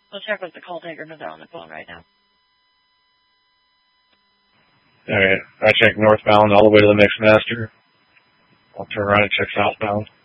We'll check with the call taker, but they're on the phone right now. Alright, I check northbound all the way to the Mixmaster. I'll turn around and check southbound.